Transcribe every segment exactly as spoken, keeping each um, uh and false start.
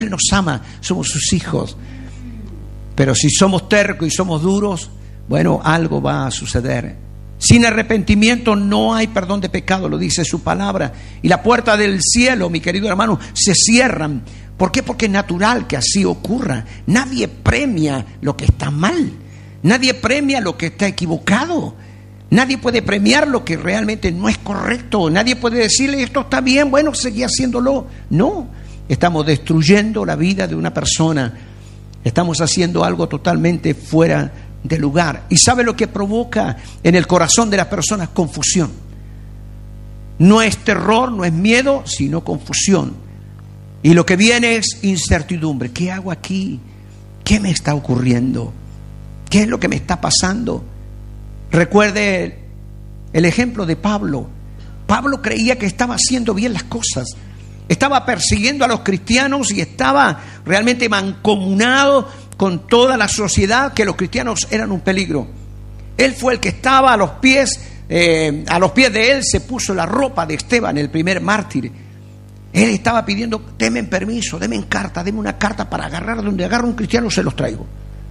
Él nos ama, somos sus hijos. Pero si somos tercos y somos duros, bueno, algo va a suceder. Sin arrepentimiento no hay perdón de pecado, lo dice su palabra. Y la puerta del cielo, mi querido hermano, se cierran. ¿Por qué? Porque es natural que así ocurra. Nadie premia lo que está mal. Nadie premia lo que está equivocado. Nadie puede premiar lo que realmente no es correcto. Nadie puede decirle, esto está bien, bueno, seguí haciéndolo. No, estamos destruyendo la vida de una persona. Estamos haciendo algo totalmente fuera de lugar. ¿Y sabe lo que provoca en el corazón de las personas? Confusión. No es terror, no es miedo, sino confusión. Y lo que viene es incertidumbre. ¿Qué hago aquí? ¿Qué me está ocurriendo? ¿Qué es lo que me está pasando? Recuerde el ejemplo de Pablo. Pablo creía que estaba haciendo bien las cosas. Estaba persiguiendo a los cristianos y estaba realmente mancomunado con toda la sociedad, que los cristianos eran un peligro. Él fue el que estaba a los pies, eh, a los pies de él se puso la ropa de Esteban, el primer mártir. Él estaba pidiendo, denme permiso, denme carta, denme una carta para agarrar, donde agarra un cristiano se los traigo.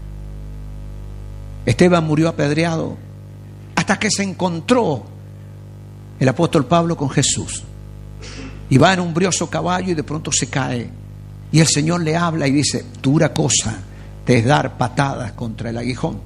Esteban murió apedreado hasta que se encontró el apóstol Pablo con Jesús. Y va en un brioso caballo y de pronto se cae. Y el Señor le habla y dice, dura cosa te es dar patadas contra el aguijón.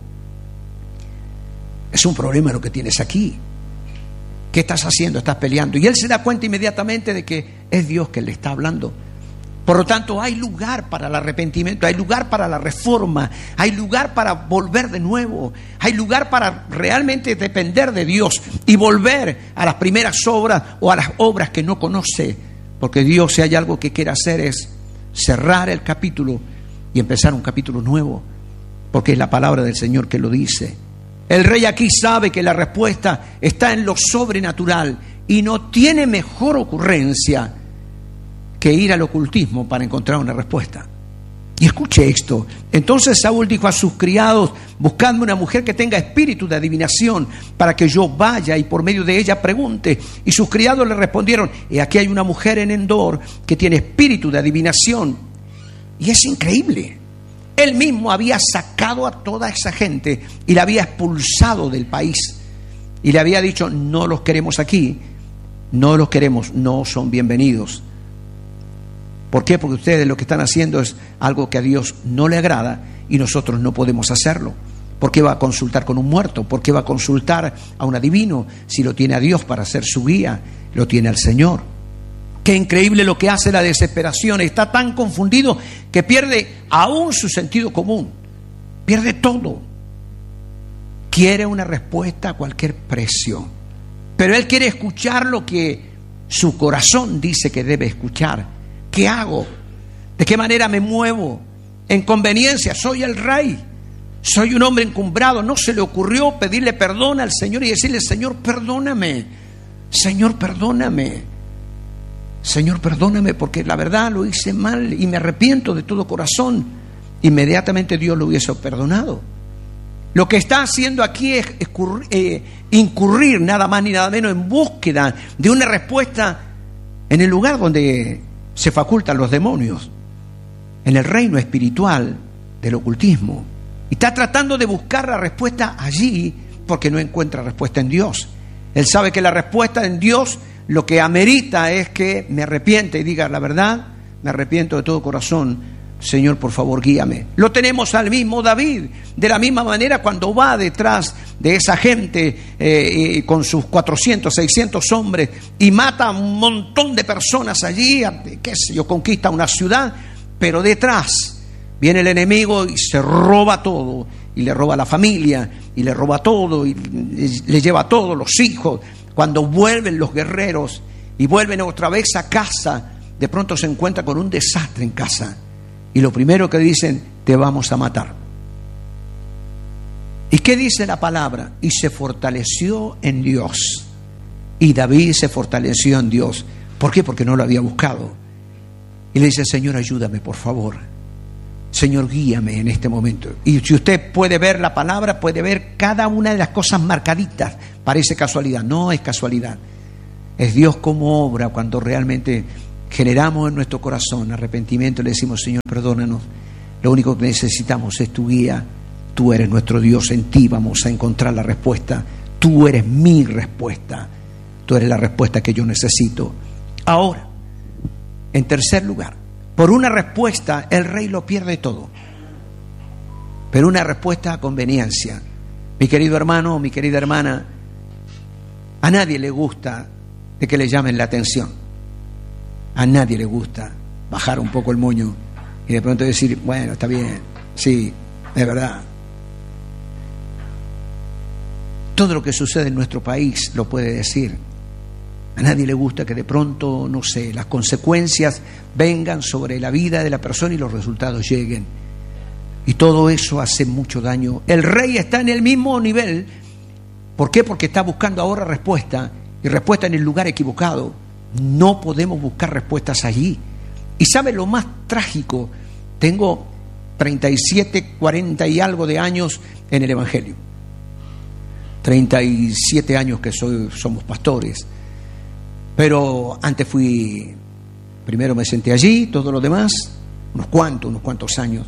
Es un problema lo que tienes aquí. ¿Qué estás haciendo? Estás peleando. Y él se da cuenta inmediatamente de que es Dios que le está hablando. Por lo tanto, hay lugar para el arrepentimiento, hay lugar para la reforma, hay lugar para volver de nuevo, hay lugar para realmente depender de Dios y volver a las primeras obras o a las obras que no conoce. Porque Dios, si hay algo que quiere hacer, es cerrar el capítulo y empezar un capítulo nuevo, porque es la palabra del Señor que lo dice. El rey aquí sabe que la respuesta está en lo sobrenatural y no tiene mejor ocurrencia que ir al ocultismo para encontrar una respuesta. Y escuche esto. Entonces Saúl dijo a sus criados, buscadme una mujer que tenga espíritu de adivinación, para que yo vaya y por medio de ella pregunte. Y sus criados le respondieron, he aquí hay una mujer en Endor que tiene espíritu de adivinación. Y es increíble. Él mismo había sacado a toda esa gente y la había expulsado del país. Y le había dicho, no los queremos aquí, no los queremos, no son bienvenidos. ¿Por qué? Porque ustedes lo que están haciendo es algo que a Dios no le agrada y nosotros no podemos hacerlo. ¿Por qué va a consultar con un muerto? ¿Por qué va a consultar a un adivino si lo tiene a Dios para ser su guía? Lo tiene al Señor. Qué increíble lo que hace la desesperación. Está tan confundido que pierde aún su sentido común. Pierde todo. Quiere una respuesta a cualquier precio. Pero él quiere escuchar lo que su corazón dice que debe escuchar. ¿Qué hago? ¿De qué manera me muevo? En conveniencia, soy el rey, soy un hombre encumbrado. No se le ocurrió pedirle perdón al Señor y decirle, Señor, perdóname, Señor, perdóname, Señor, perdóname, porque la verdad lo hice mal y me arrepiento de todo corazón. Inmediatamente Dios lo hubiese perdonado. Lo que está haciendo aquí es escurrir, eh, incurrir nada más ni nada menos en búsqueda de una respuesta en el lugar donde se facultan los demonios, en el reino espiritual del ocultismo. Y está tratando de buscar la respuesta allí porque no encuentra respuesta en Dios. Él sabe que la respuesta en Dios lo que amerita es que me arrepiente y diga la verdad, me arrepiento de todo corazón. Señor, por favor, guíame. Lo tenemos al mismo David, de la misma manera cuando va detrás de esa gente eh, con sus cuatrocientos, seiscientos hombres y mata a un montón de personas allí, qué sé yo, conquista una ciudad, pero detrás viene el enemigo y se roba todo, y le roba la familia, y le roba todo, y le lleva todo, los hijos. Cuando vuelven los guerreros y vuelven otra vez a casa, de pronto se encuentra con un desastre en casa. Y lo primero que dicen, te vamos a matar. ¿Y qué dice la palabra? Y se fortaleció en Dios. Y David se fortaleció en Dios. ¿Por qué? Porque no lo había buscado. Y le dice, Señor, ayúdame, por favor. Señor, guíame en este momento. Y si usted puede ver la palabra, puede ver cada una de las cosas marcaditas. Parece casualidad. No es casualidad. Es Dios como obra cuando realmente generamos en nuestro corazón arrepentimiento, le decimos: Señor, perdónanos, lo único que necesitamos es tu guía, tú eres nuestro Dios, en ti vamos a encontrar la respuesta, tú eres mi respuesta, tú eres la respuesta que yo necesito. Ahora, en tercer lugar, por una respuesta el rey lo pierde todo, pero una respuesta a conveniencia. Mi querido hermano, mi querida hermana, a nadie le gusta de que le llamen la atención. A nadie le gusta bajar un poco el moño y de pronto decir: bueno, está bien, sí, es verdad. Todo lo que sucede en nuestro país lo puede decir. A nadie le gusta que de pronto, no sé, las consecuencias vengan sobre la vida de la persona y los resultados lleguen. Y todo eso hace mucho daño. El rey está en el mismo nivel. ¿Por qué? Porque está buscando ahora respuesta, y respuesta en el lugar equivocado. No podemos buscar respuestas allí. ¿Y sabe lo más trágico? Tengo treinta y siete, cuarenta y algo de años en el Evangelio. treinta y siete años que soy, somos pastores. Pero antes fui, primero me senté allí, todo lo demás, unos cuantos, unos cuantos años.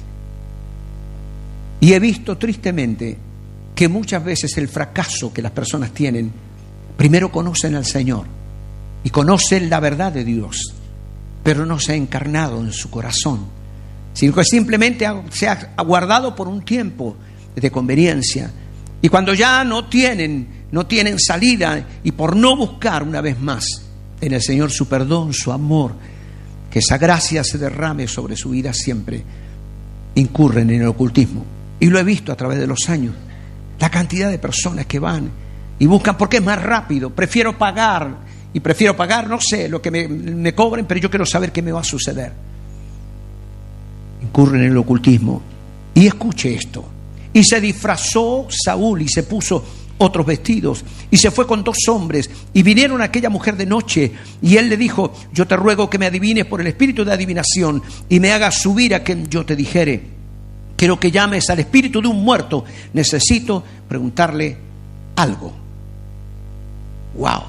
Y he visto tristemente que muchas veces el fracaso que las personas tienen, primero conocen al Señor y conocen la verdad de Dios, pero no se ha encarnado en su corazón, sino que simplemente se ha guardado por un tiempo de conveniencia. Y cuando ya no tienen, no tienen salida, y por no buscar una vez más en el Señor su perdón, su amor, que esa gracia se derrame sobre su vida siempre, incurren en el ocultismo. Y lo he visto a través de los años. La cantidad de personas que van y buscan porque es más rápido. Prefiero pagar y prefiero pagar, no sé, lo que me, me cobren, pero yo quiero saber qué me va a suceder. Incurren en el ocultismo. Y escuche esto. Y se disfrazó Saúl y se puso otros vestidos y se fue con dos hombres y vinieron a aquella mujer de noche, y él le dijo: yo te ruego que me adivines por el espíritu de adivinación y me hagas subir a quien yo te dijere. Quiero que llames al espíritu de un muerto. Necesito preguntarle algo. Wow.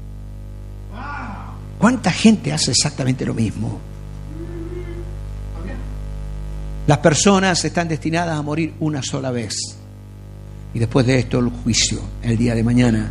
¿Cuánta gente hace exactamente lo mismo? Las personas están destinadas a morir una sola vez. Y después de esto el juicio, el día de mañana.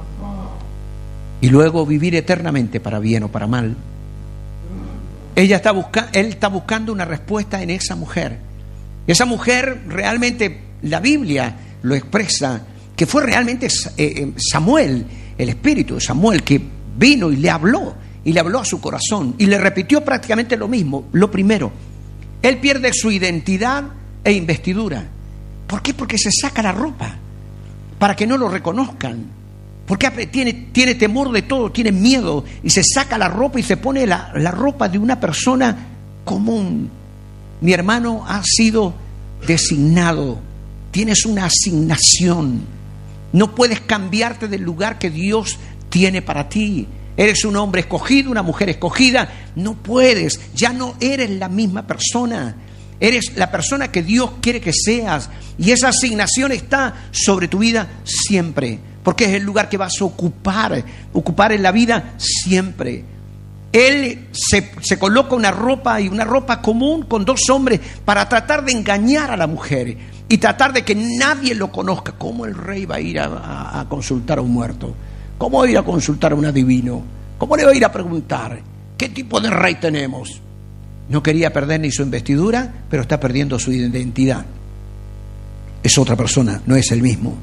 Y luego vivir eternamente, para bien o para mal. Ella está busca- él está buscando una respuesta en esa mujer. Esa mujer realmente, la Biblia lo expresa, que fue realmente Samuel, el espíritu de Samuel, que vino y le habló, y le habló a su corazón, y le repitió prácticamente lo mismo. Lo primero, él pierde su identidad e investidura. ¿Por qué? Porque se saca la ropa, para que no lo reconozcan. Porque tiene, tiene temor de todo, tiene miedo, y se saca la ropa y se pone la, la ropa de una persona común. Mi hermano, ha sido designado, tienes una asignación, no puedes cambiarte del lugar que Dios tiene para ti. Eres un hombre escogido, una mujer escogida, no puedes, ya no eres la misma persona, eres la persona que Dios quiere que seas, y esa asignación está sobre tu vida siempre, porque es el lugar que vas a ocupar, ocupar en la vida siempre. Él se, se coloca una ropa y una ropa común con dos hombres para tratar de engañar a la mujer y tratar de que nadie lo conozca. ¿Cómo el rey va a ir a, a, a consultar a un muerto? ¿Cómo va a ir a consultar a un adivino? ¿Cómo le va a ir a preguntar qué tipo de rey tenemos? No quería perder ni su investidura, pero está perdiendo su identidad. Es otra persona, no es el mismo.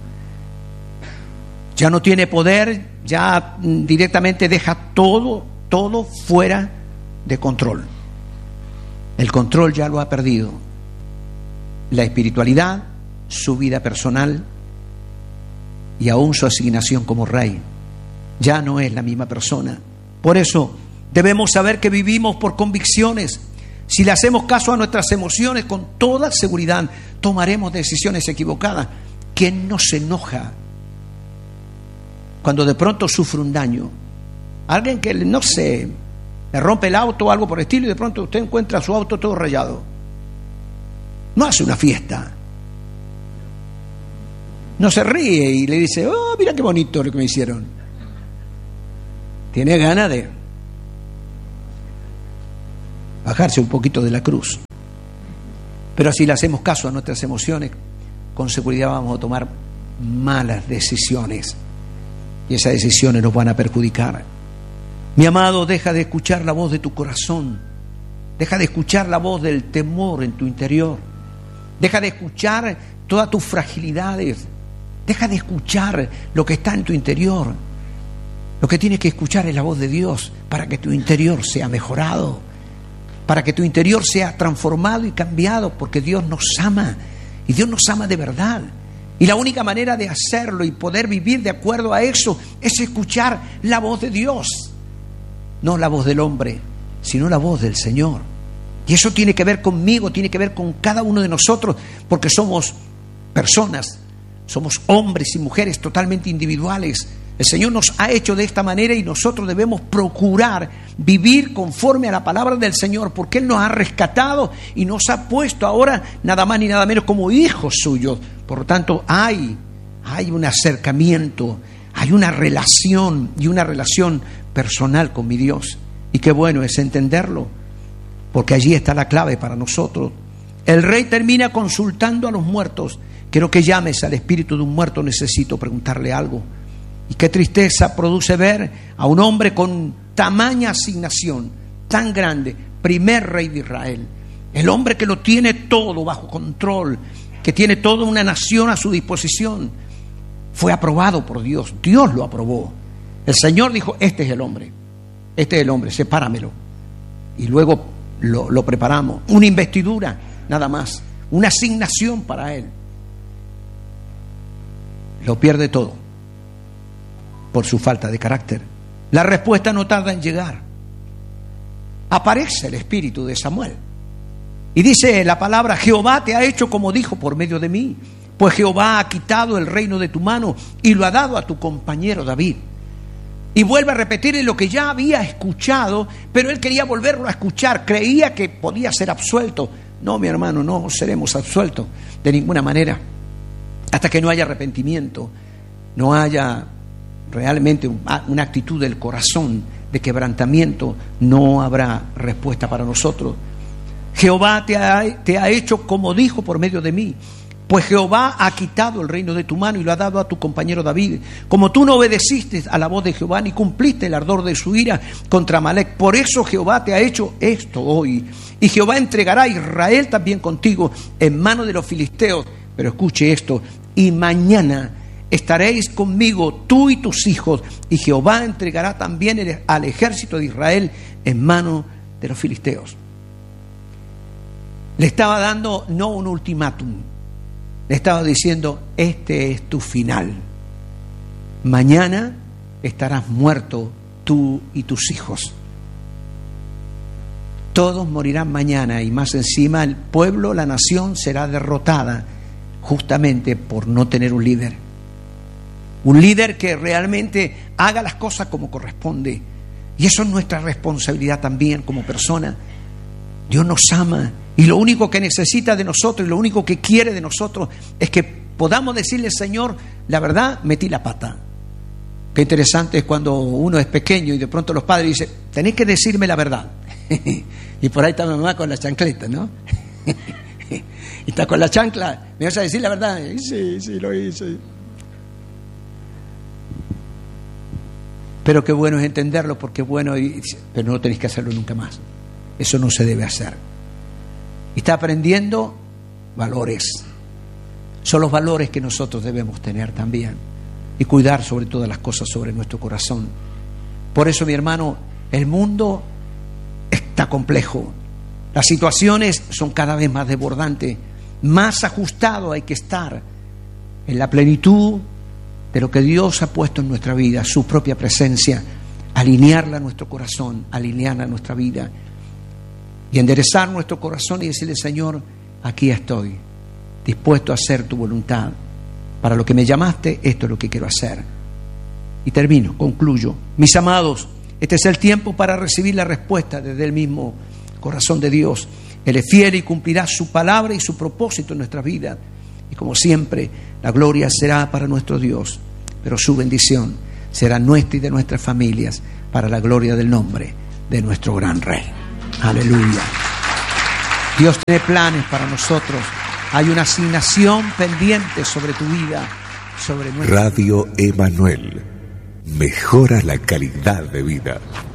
Ya no tiene poder, ya directamente deja todo Todo fuera de control. El control ya lo ha perdido. La espiritualidad, su vida personal y aún su asignación como rey. Ya no es la misma persona. Por eso debemos saber que vivimos por convicciones. Si le hacemos caso a nuestras emociones, con toda seguridad tomaremos decisiones equivocadas. ¿Quién no se enoja cuando de pronto sufre un daño? Alguien que, no sé, le rompe el auto o algo por el estilo, y de pronto usted encuentra su auto todo rayado. No hace una fiesta. No se ríe y le dice: oh, mira qué bonito lo que me hicieron. Tiene ganas de... bajarse un poquito de la cruz. Pero si le hacemos caso a nuestras emociones, con seguridad vamos a tomar malas decisiones. Y esas decisiones nos van a perjudicar. Mi amado, deja de escuchar la voz de tu corazón. Deja de escuchar la voz del temor en tu interior. Deja de escuchar todas tus fragilidades. Deja de escuchar lo que está en tu interior. Lo que tienes que escuchar es la voz de Dios para que tu interior sea mejorado, para que tu interior sea transformado y cambiado, porque Dios nos ama y Dios nos ama de verdad. Y la única manera de hacerlo y poder vivir de acuerdo a eso es escuchar la voz de Dios, no la voz del hombre, sino la voz del Señor. Y eso tiene que ver conmigo, tiene que ver con cada uno de nosotros, porque somos personas, somos hombres y mujeres totalmente individuales. El Señor nos ha hecho de esta manera y nosotros debemos procurar vivir conforme a la palabra del Señor, porque Él nos ha rescatado y nos ha puesto ahora nada más ni nada menos como hijos suyos. Por lo tanto, hay, hay un acercamiento, hay una relación y una relación personal con mi Dios. Y qué bueno es entenderlo, porque allí está la clave para nosotros. El rey termina consultando a los muertos. Quiero que llames al espíritu de un muerto, necesito preguntarle algo. Y qué tristeza produce ver a un hombre con tamaña asignación, tan grande, primer rey de Israel, el hombre que lo tiene todo bajo control, que tiene toda una nación a su disposición. Fue aprobado por Dios, Dios lo aprobó. El Señor dijo, este es el hombre, este es el hombre, sepáramelo. Y luego lo, lo preparamos, una investidura, nada más, una asignación para él. Lo pierde todo por su falta de carácter. La respuesta no tarda en llegar. Aparece el espíritu de Samuel y dice la palabra: Jehová te ha hecho como dijo por medio de mí, pues Jehová ha quitado el reino de tu mano y lo ha dado a tu compañero David. Y vuelve a repetirle lo que ya había escuchado, pero él quería volverlo a escuchar, creía que podía ser absuelto. No, mi hermano, no seremos absueltos de ninguna manera hasta que no haya arrepentimiento, no haya realmente una actitud del corazón de quebrantamiento, no habrá respuesta para nosotros. Jehová te ha, te ha hecho como dijo por medio de mí, pues Jehová ha quitado el reino de tu mano y lo ha dado a tu compañero David. Como tú no obedeciste a la voz de Jehová ni cumpliste el ardor de su ira contra Amalec, por eso Jehová te ha hecho esto hoy. Y Jehová entregará a Israel también contigo en mano de los filisteos. Pero escuche esto: y mañana estaréis conmigo tú y tus hijos, y Jehová entregará también el, al ejército de Israel en mano de los filisteos. Le estaba dando no un ultimátum, le estaba diciendo: este es tu final. Mañana estarás muerto tú y tus hijos. Todos morirán mañana, y más encima el pueblo, la nación será derrotada justamente por no tener un líder. Un líder que realmente haga las cosas como corresponde. Y eso es nuestra responsabilidad también como persona. Dios nos ama y lo único que necesita de nosotros y lo único que quiere de nosotros es que podamos decirle: Señor, la verdad, metí la pata. Qué interesante es cuando uno es pequeño y de pronto los padres dicen: tenés que decirme la verdad. Y por ahí está mamá con la chancleta, ¿no? Y está con la chancla: ¿me vas a decir la verdad? Y sí, sí, lo hice. Pero qué bueno es entenderlo, porque bueno, pero no tenéis que hacerlo nunca más. Eso no se debe hacer. Y está aprendiendo valores. Son los valores que nosotros debemos tener también. Y cuidar sobre todas las cosas sobre nuestro corazón. Por eso, mi hermano, el mundo está complejo. Las situaciones son cada vez más desbordantes. Más ajustado hay que estar en la plenitud de lo que Dios ha puesto en nuestra vida, su propia presencia, alinearla a nuestro corazón, alinearla a nuestra vida y enderezar nuestro corazón y decirle: Señor, aquí estoy, dispuesto a hacer tu voluntad. Para lo que me llamaste, esto es lo que quiero hacer. Y termino, concluyo. Mis amados, este es el tiempo para recibir la respuesta desde el mismo corazón de Dios. Él es fiel y cumplirá su palabra y su propósito en nuestra vida. Y como siempre, la gloria será para nuestro Dios, pero su bendición será nuestra y de nuestras familias, para la gloria del nombre de nuestro gran Rey. Aleluya. Dios tiene planes para nosotros. Hay una asignación pendiente sobre tu vida, sobre nuestra Radio Emanuel. Mejora la calidad de vida.